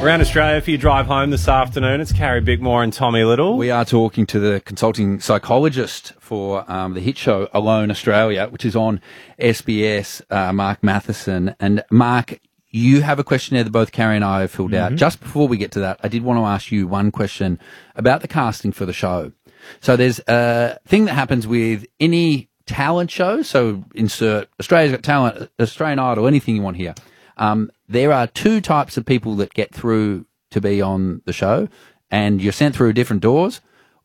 Around Australia for your drive home this afternoon, it's Carrie Bickmore and Tommy Little. We are talking to the consulting psychologist for the hit show Alone Australia, which is on SBS, Mark Matheson. And Mark, you have a questionnaire that both Carrie and I have filled out. Just before we get to that, I did want to ask you one question about the casting for the show. So there's a thing that happens with any talent show. So insert Australia's Got Talent, Australian Idol, anything you want here. There are two types of people that get through to be on the show, and you're sent through different doors.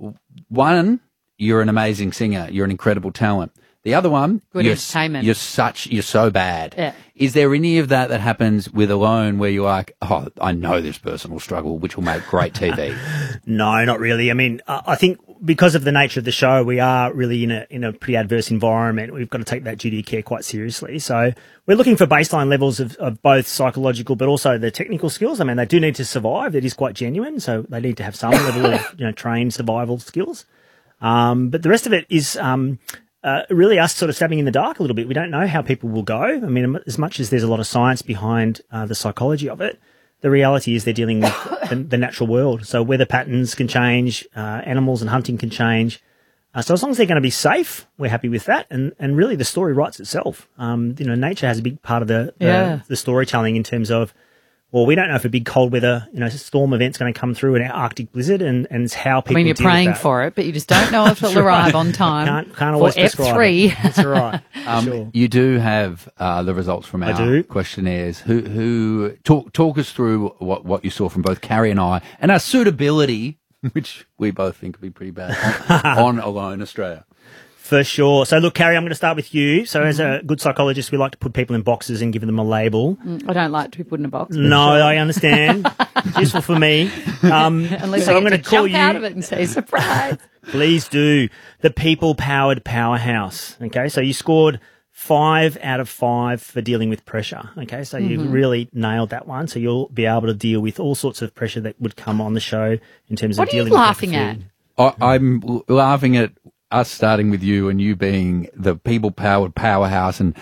One, you're an amazing singer. You're an incredible talent. The other one, good entertainment. You're so bad. Yeah. Is there any of that happens with Alone where you're like, oh, I know this person will struggle, which will make great TV? No, not really. I mean, I think because of the nature of the show, we are really in a pretty adverse environment. We've got to take that duty of care quite seriously. So we're looking for baseline levels of both psychological but also the technical skills. I mean, they do need to survive. It is quite genuine, so they need to have some level of trained survival skills. But the rest of it is really us sort of stabbing in the dark a little bit. We don't know how people will go. I mean, as much as there's a lot of science behind the psychology of it, the reality is they're dealing with the natural world. So weather patterns can change, animals and hunting can change. So as long as they're going to be safe, we're happy with that. And really the story writes itself. Nature has a big part of the storytelling in terms of, well, we don't know if a big cold weather, storm event's going to come through an Arctic blizzard, and it's how people. I mean, you're praying for it, but you just don't know if it'll arrive on time. Can't always prescribe F3. it. That's right. Sure. You do have the results from our questionnaires. Who talk us through what you saw from both Carrie and I, and our suitability, which we both think would be pretty bad on Alone Australia. For sure. So, look, Carrie, I'm going to start with you. So, as a good psychologist, we like to put people in boxes and give them a label. I don't like to be put in a box. No, I understand. It's useful for me. Unless so I I'm get going to call jump you out of it and say, surprise. Please do. The people-powered powerhouse. Okay, so you scored 5 out of 5 for dealing with pressure. Okay, so you really nailed that one. So you'll be able to deal with all sorts of pressure that would come on the show in terms of dealing with laughing at? I'm laughing at us starting with you and you being the people-powered powerhouse, and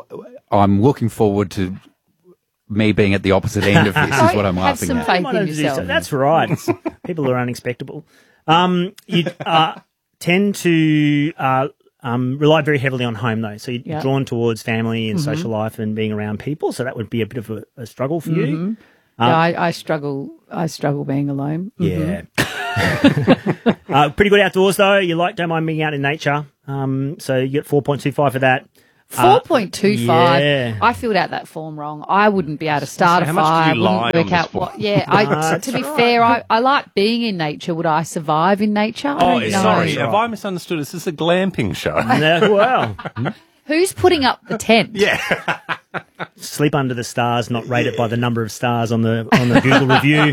I'm looking forward to me being at the opposite end of this is what I'm laughing at. at. Have some faith in yourself. That's right. People are unexpectable. You tend to rely very heavily on home, though. So you're drawn towards family and social life and being around people, so that would be a bit of a struggle for you. I struggle being alone. Yeah. Pretty good outdoors, though. Don't mind being out in nature. So you get 4.25 for that. 4.25. Yeah. I filled out that form wrong. I wouldn't be able to start how a much fire. did you lie Wouldn't work on out this form? what. Yeah, to be fair, I like being in nature. Would I survive in nature? I don't know. Sorry. Have I misunderstood? Is this a glamping show? Well, Who's putting up the tent? Yeah. sleep under the stars, not rated by the number of stars on the Google review.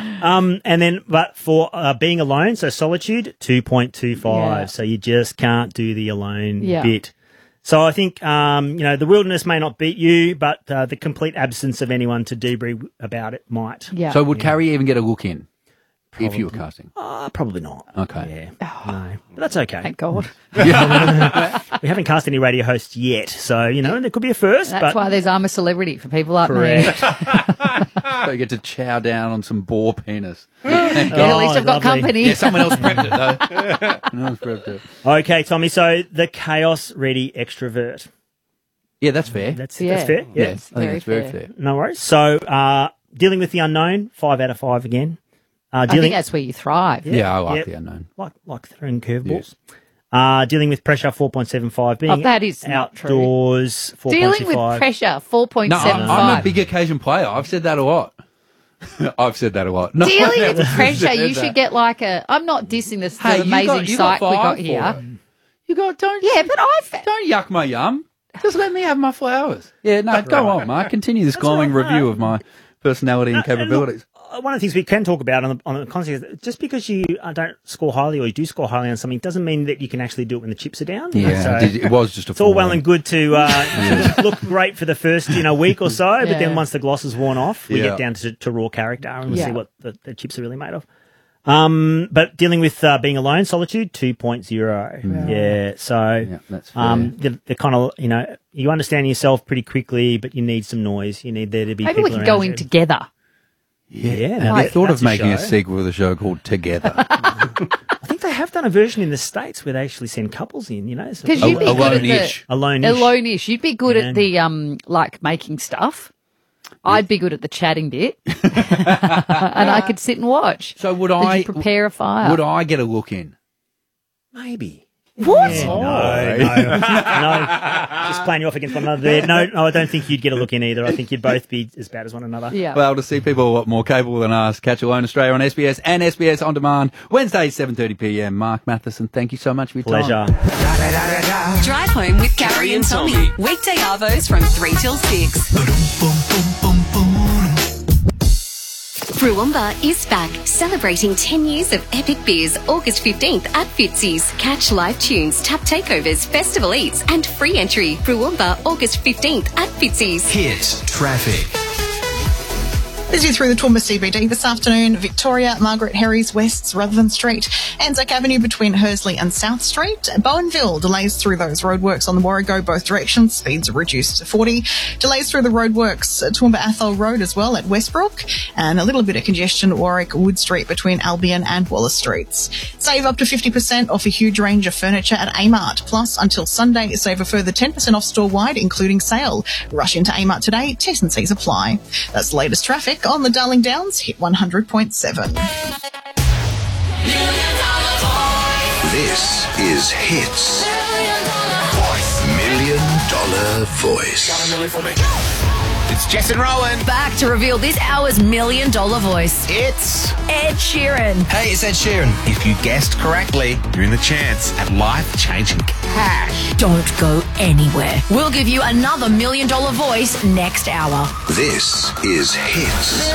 But for being alone, so solitude, 2.25. Yeah. So you just can't do the alone bit. So I think, the wilderness may not beat you, but the complete absence of anyone to debrief about it might. Yeah. So would Carrie even get a look in if you were casting? Probably not. Okay. Yeah. No. But that's okay. Thank God. We haven't cast any radio hosts yet, so, there could be a first. That's why there's I'm a Celebrity for people like correct. So you get to chow down on some boar penis. at least I've got lovely. company. Yeah, someone else prepped it, though. Someone else prepped it. Okay, Tommy, so the chaos-ready extrovert. Yeah, that's fair. That's fair? Yeah. Yeah, I think that's very fair. No worries. So, dealing with the unknown, 5 out of 5 again. I think that's where you thrive. Yeah, I like the unknown. Like throwing curveballs. Dealing with pressure, 4.75. Being that is not true. outdoors, 4.25. Dealing with pressure, 4.75. No, I'm a big occasion player. I've said that a lot. No, Dealing with pressure, you should get like I'm not dissing this amazing site we got here. You got, don't yuck my yum. Just let me have my flowers. Yeah, no, go on, Mark. Continue this glowing review of my personality and capabilities. One of the things we can talk about on the concept is just because you don't score highly or you do score highly on something doesn't mean that you can actually do it when the chips are down. Yeah, so it was just a it's all well and good to look great for the first week or so, but then once the gloss is worn off, we get down to raw character and we'll see what the chips are really made of. But dealing with being alone, solitude, 2.0. Yeah, so that's fair. the kind of you understand yourself pretty quickly, but you need some noise. You need there to be Maybe people we can around go you. in together. Yeah. I thought of making a show. sequel of the show called Together. I think they have done a version in the States where they actually send couples in, you know. Because you'd be good at Alone-ish. Alone-ish. Alone-ish. You'd be good at the like making stuff. I'd be good at the chatting bit, and I could sit and watch. So would Did I you prepare a fire? Would I get a look in? Maybe. What? Yeah, no. Just playing you off against one another there. No, I don't think you'd get a look in either. I think you'd both be as bad as one another. Yeah. Well, to see people a lot more capable than us, catch Alone Australia on SBS and SBS On Demand, Wednesdays, 7:30 p.m. Mark Matheson, thank you so much for your time. Pleasure. Drive home with Carrie and Tommy. Weekday arvos from 3 till 6. Brewumba is back, celebrating 10 years of epic beers, August 15th at Fitzy's. Catch live tunes, tap takeovers, festival eats, and free entry. Brewumba, August 15th at Fitzy's. Hit traffic. Busy through the Toowoomba CBD this afternoon. Victoria, Margaret Herries, Wests, Rutherford Street, Anzac Avenue between Hersley and South Street. Bowenville, delays through those roadworks on the Warrego both directions. Speeds are reduced to 40. Delays through the roadworks, Toowoomba Athol Road as well at Westbrook. And a little bit of congestion at Warwick Wood Street between Albion and Wallace Streets. Save up to 50% off a huge range of furniture at Amart. Plus, until Sunday, save a further 10% off store-wide, including sale. Rush into Amart today. T's and C's apply. That's the latest traffic on the Darling Downs, Hit 100.7. This is Hits. $1 Million Voice. It's Jess and Rowan. Back to reveal this hour's $1 Million Voice. It's Ed Sheeran. Hey, it's Ed Sheeran. If you guessed correctly, you're in the chance at life-changing cash. Don't go anywhere. We'll give you another $1 Million Voice next hour. This is Hits.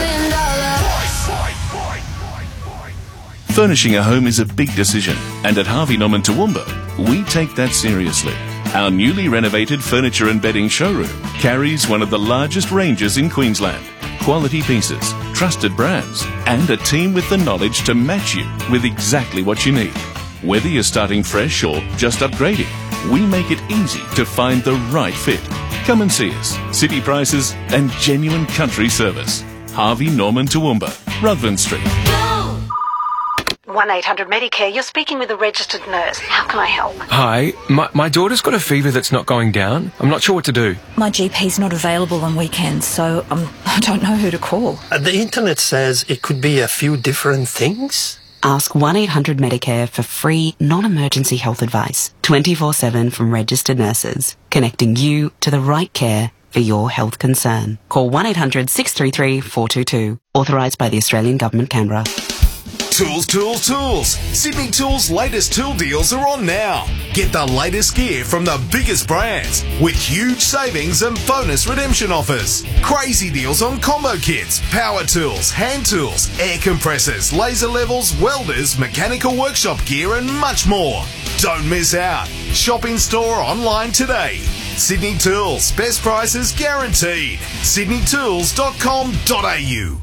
Furnishing a home is a big decision, and at Harvey Norman Toowoomba, we take that seriously. Our newly renovated furniture and bedding showroom carries one of the largest ranges in Queensland. Quality pieces, trusted brands, and a team with the knowledge to match you with exactly what you need. Whether you're starting fresh or just upgrading, we make it easy to find the right fit. Come and see us. City prices and genuine country service. Harvey Norman Toowoomba, Rutherford Street. 1-800-Medicare, you're speaking with a registered nurse. How can I help? Hi, my daughter's got a fever that's not going down. I'm not sure what to do. My GP's not available on weekends, so I don't know who to call. The internet says it could be a few different things. Ask 1-800-Medicare for free, non-emergency health advice, 24/7 from registered nurses, connecting you to the right care for your health concern. Call 1-800-633-422, authorised by the Australian Government, Canberra. Tools, tools, tools. Sydney Tools' latest tool deals are on now. Get the latest gear from the biggest brands with huge savings and bonus redemption offers. Crazy deals on combo kits, power tools, hand tools, air compressors, laser levels, welders, mechanical workshop gear and much more. Don't miss out. Shop in store or online today. Sydney Tools. Best prices guaranteed. sydneytools.com.au.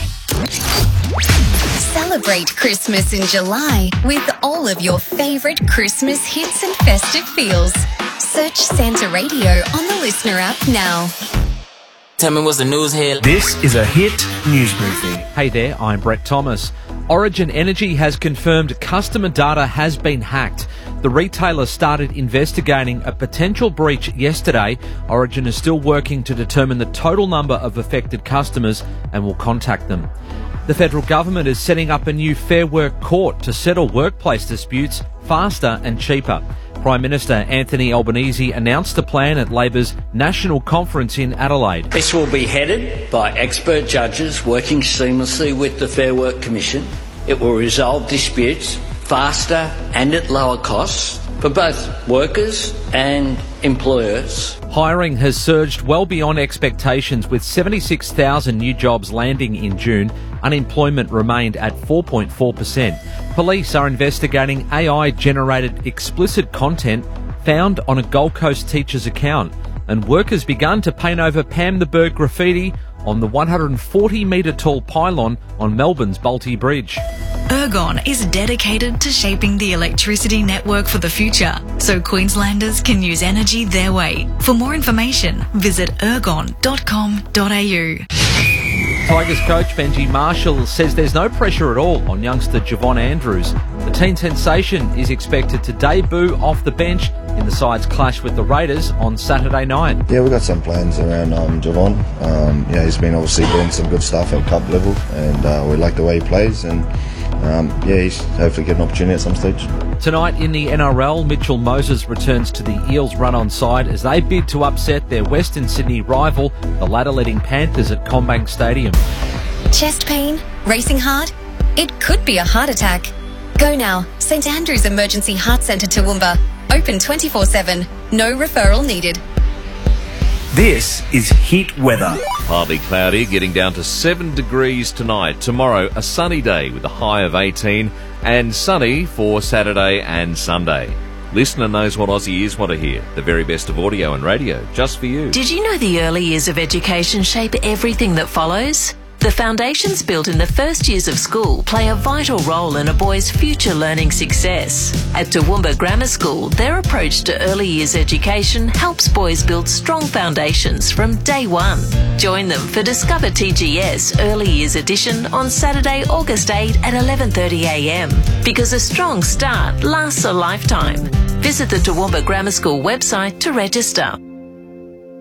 Celebrate Christmas in July with all of your favourite Christmas hits and festive feels. Search Santa Radio on the Listener app now. Tell me what's the news here. This is a Hit News Briefing. Hey there, I'm Brett Thomas. Origin Energy has confirmed customer data has been hacked. The retailer started investigating a potential breach yesterday. Origin is still working to determine the total number of affected customers and will contact them. The federal government is setting up a new Fair Work court to settle workplace disputes faster and cheaper. Prime Minister Anthony Albanese announced a plan at Labor's National Conference in Adelaide. This will be headed by expert judges working seamlessly with the Fair Work Commission. It will resolve disputes faster and at lower costs for both workers and employers. Hiring has surged well beyond expectations, with 76,000 new jobs landing in June. Unemployment remained at 4.4%. Police are investigating AI-generated explicit content found on a Gold Coast teacher's account, and workers begun to paint over Pam the Bird graffiti on the 140-metre tall pylon on Melbourne's Bolte Bridge. Ergon is dedicated to shaping the electricity network for the future, so Queenslanders can use energy their way. For more information, visit ergon.com.au. Tigers coach Benji Marshall says there's no pressure at all on youngster Javon Andrews. The teen sensation is expected to debut off the bench in the side's clash with the Raiders on Saturday night. Yeah, we've got some plans around Javon. He's been obviously doing some good stuff at club level, and we like the way he plays, and he's hopefully get an opportunity at some stage. Tonight in the NRL, Mitchell Moses returns to the Eels run-on side as they bid to upset their Western Sydney rival, the ladder-leading Panthers at CommBank Stadium. Chest pain? Racing hard? It could be a heart attack. Go now. St Andrew's Emergency Heart Centre Toowoomba. Open 24/7. No referral needed. This is Hit Weather. Partly cloudy, getting down to 7 degrees tonight. Tomorrow, a sunny day with a high of 18, and sunny for Saturday and Sunday. Listener knows what Aussie ears want to hear. The very best of audio and radio, just for you. Did you know the early years of education shape everything that follows? The foundations built in the first years of school play a vital role in a boy's future learning success. At Toowoomba Grammar School, their approach to early years education helps boys build strong foundations from day one. Join them for Discover TGS Early Years Edition on Saturday, August 8 at 11:30am. Because a strong start lasts a lifetime. Visit the Toowoomba Grammar School website to register.